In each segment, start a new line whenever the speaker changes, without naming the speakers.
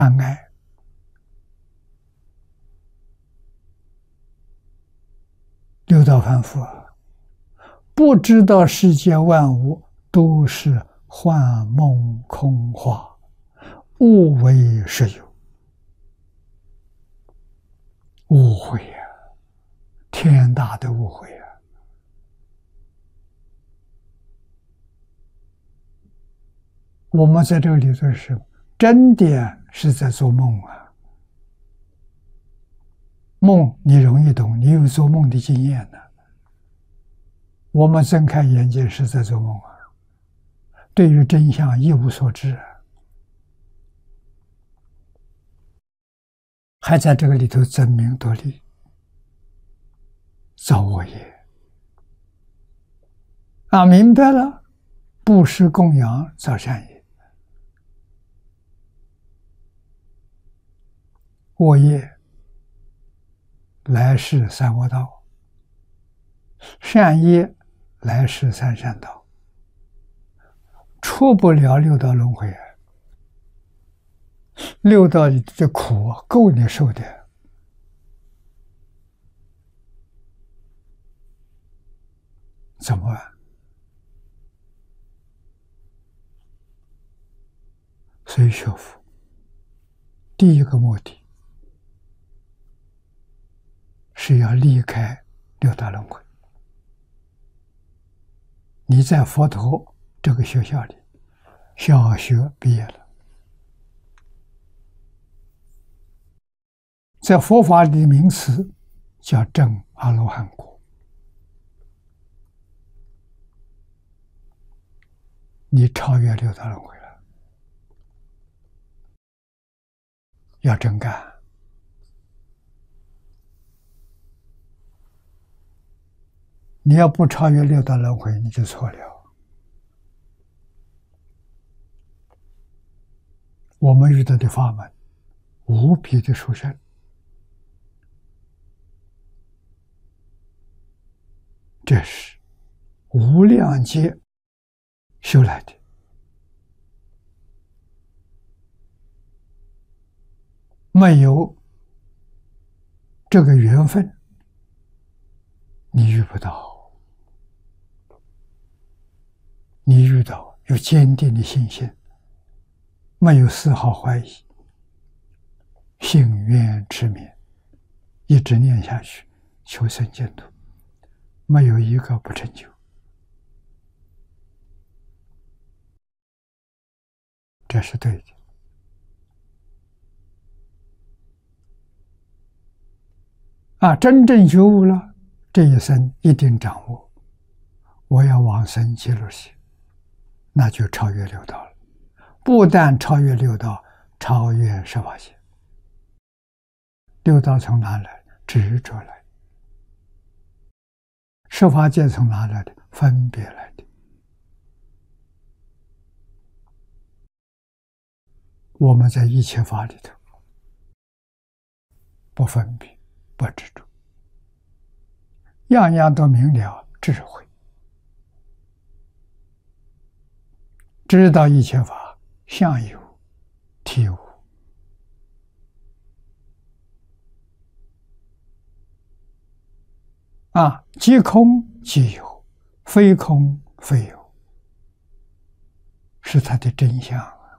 贪爱。六道凡夫不知道世间万物都是幻梦空话，无为实有，误会呀，天大的误会呀！我们在这个里头是真的是在做梦啊！梦你容易懂，你有做梦的经验呢。我们睁开眼睛是在做梦啊，对于真相一无所知，还在这个里头争名夺利，造恶业啊！明白了，布施供养造善业，恶业来世三恶道，善业来世三善道，出不了六道轮回。六道里的苦够你受的，怎么办？所以学佛第一个目的是要离开六道轮回。你在佛陀这个学校里，小学毕业了，在佛法里的名词叫证阿罗汉果，你超越六道轮回了。要真干，你要不超越六道轮回，你就错了。我们遇到的法门无比的殊胜，这是无量劫修来的，没有这个缘分，你遇不到。你遇到有坚定的信心，没有丝毫怀疑，信愿持勉，一直念下去，求生净土，没有一个不成就。这是对的。真正觉悟了，这一生一定掌握，我要往生极乐世界，那就超越六道了。不但超越六道，超越十法界。六道从哪来？执着来的。十法界从哪来的？分别来的。我们在一切法里头，不分别，不执着，样样都明了，智慧，知道一切法相有，体无。即空即有，非空非有，是它的真相啊！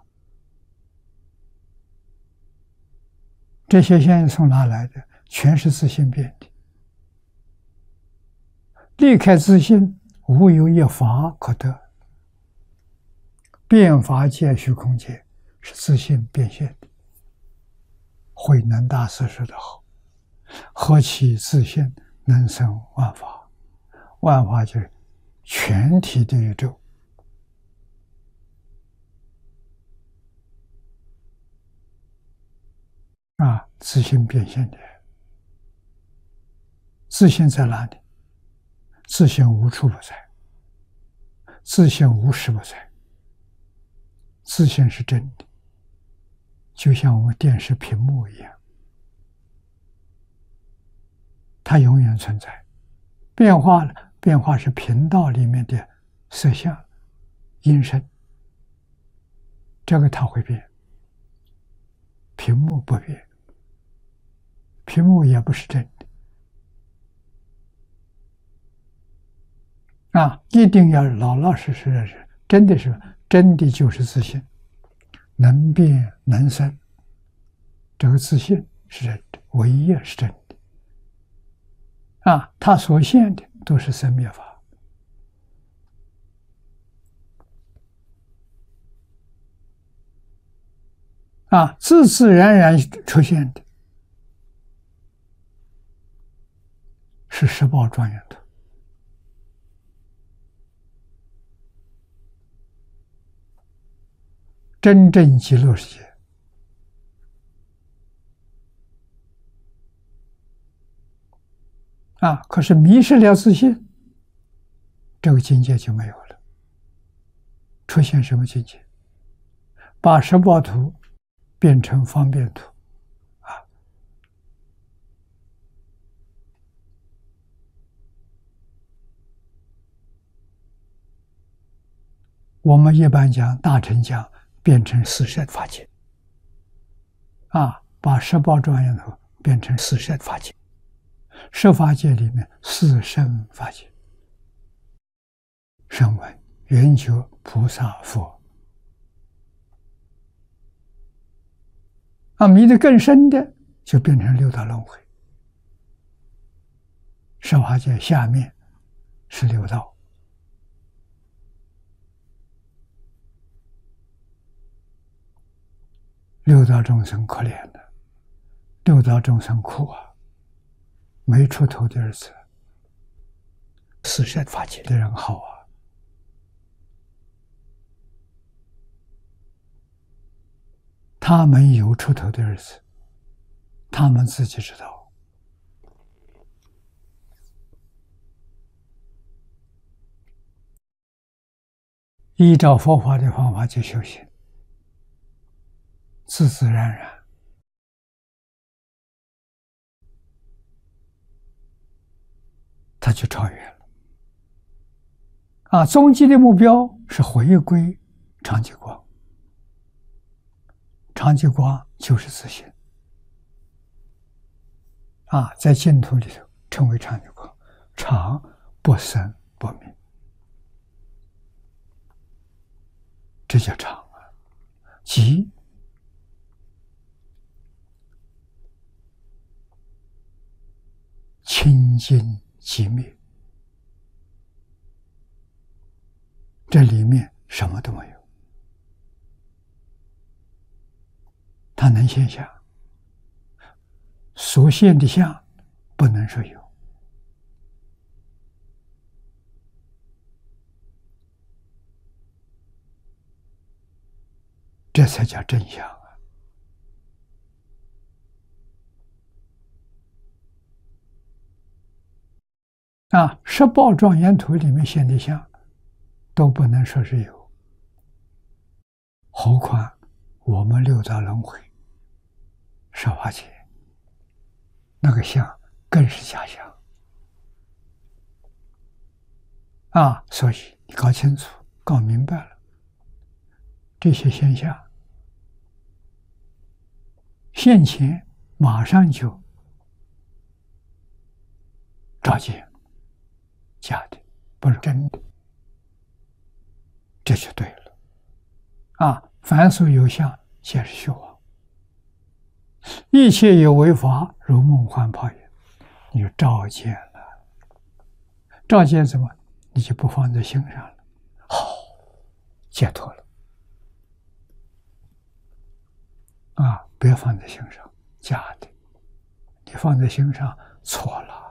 这些现象从哪来的？全是自性变的。离开自性，无有一法可得。变法界、虚空界是自性变现的。慧能大师说得好：“何其自性，能生万法。”万法就是全体的宇宙。自性变现的。自性在哪里？自性无处不在，自性无时不在。自性是真的，就像我们电视屏幕一样，它永远存在。变化了，变化是频道里面的色相、音声，这个它会变。 屏幕不变，屏幕也不是真的一定要老老实实的是真的是真的就是自信，能变能生，这个自信是真的，唯一是真的它所现的都是生灭法自自然然出现的是十报庄严图。真正极乐世界可是迷失了自信，这个境界就没有了。出现什么境界？把十报图变成方便图我们一般讲大乘讲变成四摄法界把十报庄严图变成四摄法界，十法界里面四圣法界，声闻、缘觉、菩萨、佛迷得更深的就变成六道轮回，十法界下面是六道。六道众生可怜的，六道众生苦没出头的日子。四摄法界的人好他们有出头的日子，他们自己知道。依照佛法的方法去修行，自自然然他就超越了终极的目标是回归常寂光，常寂光就是自信在净土里头称为常寂光，常不生不灭，这叫常寂清净寂灭，这里面什么都没有，它能现象，所现的相不能说有，这才叫真相十报庄严图里面现的相都不能说是有，何况我们六道轮回十法界那个相更是假象所以你搞清楚搞明白了这些现象，现前马上就照见假的不是真的，这就对了凡所有相皆是虚妄，一切有为法如梦幻泡影，你就照见了，照见什么？你就不放在心上了，好，解脱了别放在心上，假的，你放在心上错了。